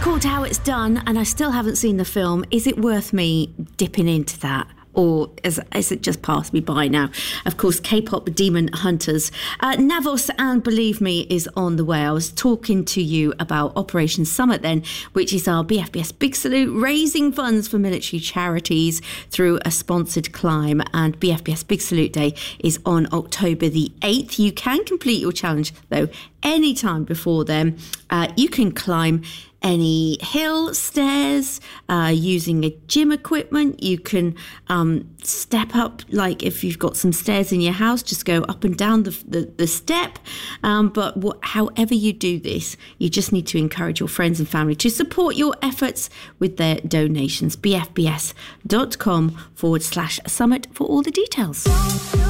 called How It's Done, and I still haven't seen the film. Is it worth me dipping into that? Or is it just passed me by now? Of course, K-pop Demon Hunters. Navos and Believe Me is on the way. I was talking to you about Operation Summit then, which is our BFBS Big Salute, raising funds for military charities through a sponsored climb. And BFBS Big Salute Day is on October the 8th. You can complete your challenge, though, any time before then. You can climb any hill, stairs, using a gym equipment. You can step up, like if you've got some stairs in your house, just go up and down the step. But however you do this, you just need to encourage your friends and family to support your efforts with their donations. bfbs.com/summit for all the details.